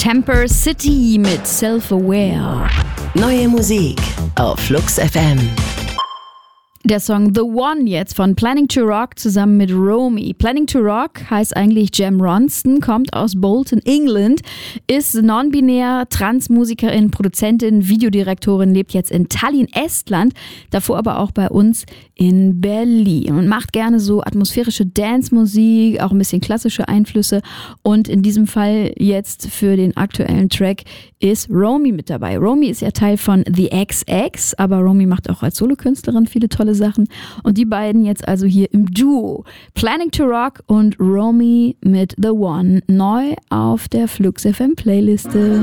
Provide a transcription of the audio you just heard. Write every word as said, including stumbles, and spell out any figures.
Camper City mit Self-Aware. Neue Musik auf Flux F M. Der Song The One jetzt von Planning to Rock zusammen mit Romy. Planning to Rock heißt eigentlich Jem Ronston, kommt aus Bolton, England, ist non-binär, Transmusikerin, Produzentin, Videodirektorin, lebt jetzt in Tallinn, Estland, davor aber auch bei uns in Berlin und macht gerne so atmosphärische Dance-Musik, auch ein bisschen klassische Einflüsse, und in diesem Fall jetzt für den aktuellen Track ist Romy mit dabei. Romy ist ja Teil von The X X, aber Romy macht auch als Solokünstlerin viele tolle Sachen, und die beiden jetzt also hier im Duo. Planning to Rock und Romy mit The One, neu auf der Flux F M Playliste.